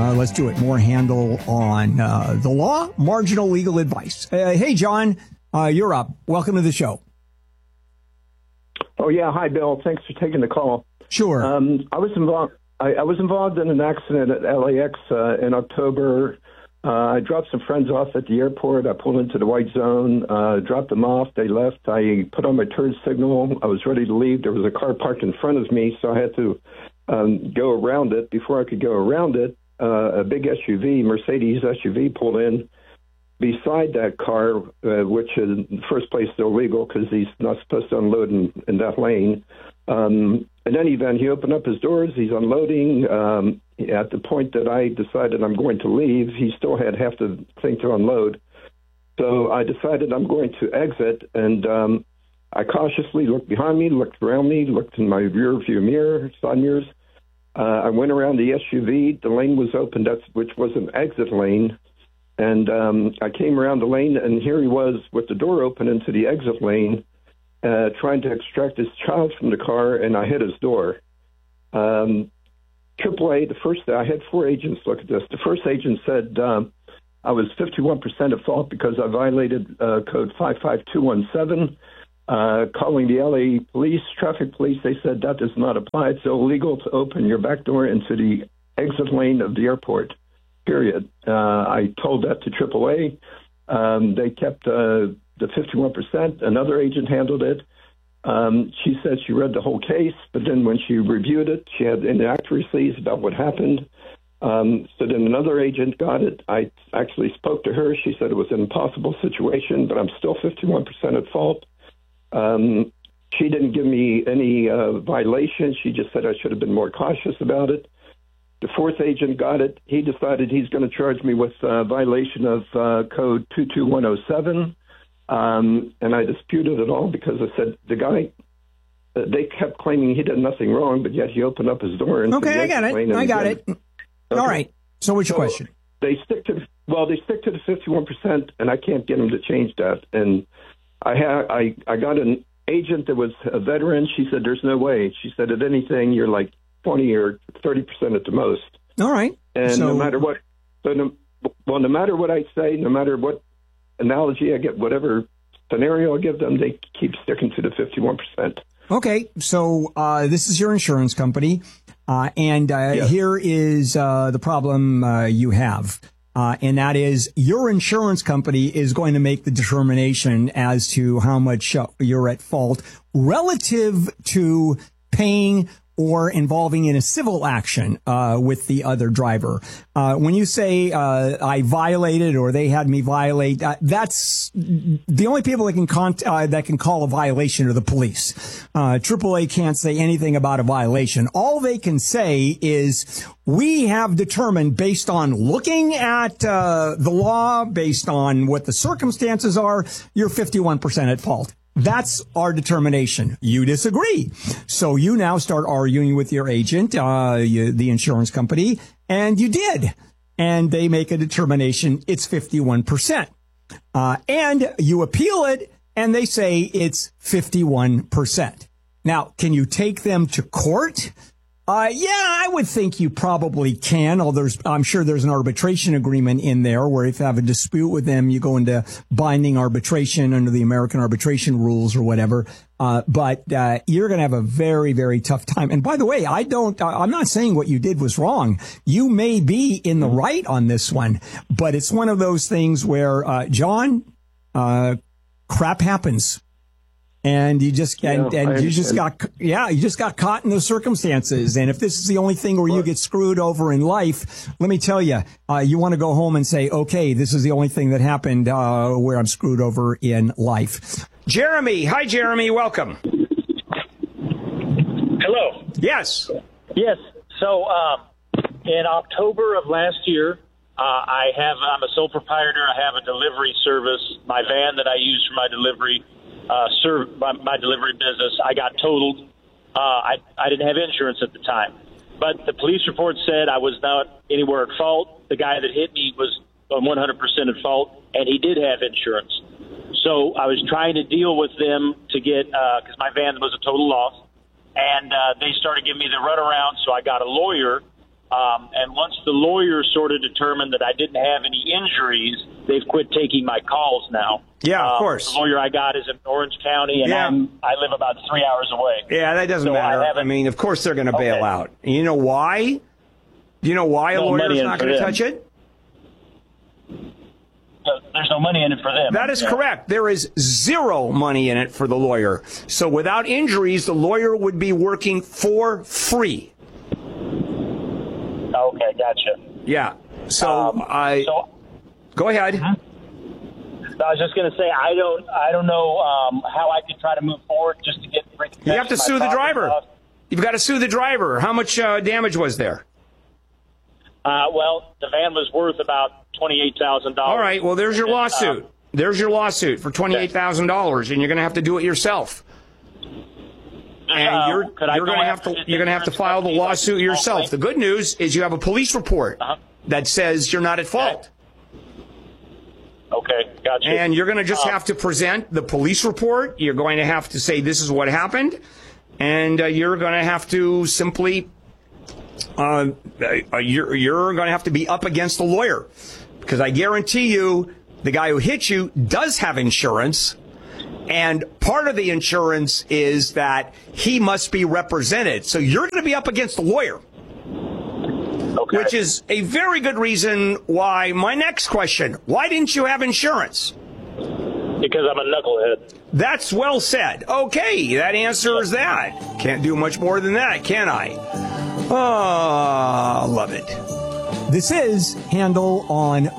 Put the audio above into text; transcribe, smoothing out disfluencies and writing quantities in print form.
Let's do it. More handle on the law, marginal legal advice. Hey, John, you're up. Welcome to the show. Oh, yeah. Hi, Bill. Thanks for taking the call. Sure. I was involved in an accident at LAX in October. I dropped some friends off at the airport. I pulled into the white zone, dropped them off. They left. I put on my turn signal. I was ready to leave. There was a car parked in front of me, so I had to go around it. Before I could go around it, a big SUV, Mercedes SUV, pulled in beside that car, which in the first place is illegal because he's not supposed to unload in that lane. In any event, he opened up his doors. He's unloading. At the point that I decided I'm going to leave, he still had half the thing to unload. So I decided I'm going to exit, and I cautiously looked behind me, looked around me, looked in my rear view mirror, side mirrors. I went around the SUV. The lane was open, which was an exit lane. And I came around the lane, and here he was with the door open into the exit lane, trying to extract his child from the car, and I hit his door. AAA, I had 4 agents look at this. The first agent said I was 51% at fault because I violated code 55217. Calling the LA police, traffic police, they said that does not apply. It's illegal to open your back door into the exit lane of the airport, period. I told that to AAA. They kept the 51%. Another agent handled it. She said she read the whole case, but then when she reviewed it, she had inaccuracies about what happened. So then another agent got it. I actually spoke to her. She said it was an impossible situation, but I'm still 51% at fault. She didn't give me any violation. She just said I should have been more cautious about it. The fourth agent got it. He decided he's going to charge me with violation of code 22107. And I disputed it all because I said the guy, they kept claiming he did nothing wrong, but yet he opened up his door. Okay, I got it. Okay. All right. So what's your question? They stick to the 51%, and I can't get them to change that. And I got an agent that was a veteran. She said, there's no way. She said, if anything, you're like 20 or 30% at the most. All right. And no matter what, no matter what I say, no matter what analogy I get, whatever scenario I give them, they keep sticking to the 51%. Okay. So this is your insurance company. Yes. Here is the problem you have. And that is your insurance company is going to make the determination as to how much you're at fault relative to paying or involving in a civil action with the other driver. When you say I violated or they had me violate, that's the only people that can call a violation are the police. AAA can't say anything about a violation. All they can say is we have determined based on looking at the law, based on what the circumstances are, you're 51% at fault. That's our determination. You disagree. So you now start arguing with your agent, the insurance company, and you did. And they make a determination it's 51%. And you appeal it, and they say it's 51%. Now, can you take them to court? Yeah, I would think you probably can, although I'm sure there's an arbitration agreement in there where if you have a dispute with them, you go into binding arbitration under the American arbitration rules or whatever. But you're going to have a very, very tough time. And by the way, I'm not saying what you did was wrong. You may be in the right on this one, but it's one of those things where, John, crap happens. And you just got caught in those circumstances. And if this is the only thing where you get screwed over in life, let me tell you, you want to go home and say, okay, this is the only thing that happened where I'm screwed over in life. Jeremy. Hi, Jeremy. Welcome. Hello. Yes. Yes. So in October of last year, I'm a sole proprietor. I have a delivery service. My van that I use for my delivery my delivery business, I got totaled. I didn't have insurance at the time. But the police report said I was not anywhere at fault. The guy that hit me was 100% at fault, and he did have insurance. So I was trying to deal with them to get, because my van was a total loss, and they started giving me the runaround, so I got a lawyer, And once the lawyers sort of determined that I didn't have any injuries, they've quit taking my calls now. Yeah, of course. The lawyer I got is in Orange County, and I live about 3 hours away. Yeah, that doesn't matter. I mean, of course they're going to bail out. You know why? Do you know why a lawyer's not going to touch it? There's no money in it for them. That is correct. There is zero money in it for the lawyer. So without injuries, the lawyer would be working for free. Okay, gotcha. Yeah. So go ahead. I was just going to say I don't know how I could try to move forward just to get. You have to sue the driver. You've got to sue the driver. How much damage was there? Well, the van was worth about $28,000. All right. Well, there's your lawsuit. There's your lawsuit for $28,000, and you're going to have to do it yourself. And you're going to have to file the lawsuit yourself. The good news is you have a police report that says you're not at fault. Okay, gotcha. And you're going to just have to present the police report. You're going to have to say this is what happened, and you're going to have to simply you're going to have to be up against the lawyer, because I guarantee you the guy who hit you does have insurance. And part of the insurance is that he must be represented. So you're going to be up against the lawyer, which is a very good reason why my next question, why didn't you have insurance? Because I'm a knucklehead. That's well said. Okay, that answers that. Can't do much more than that, can I? Oh, love it. This is Handel on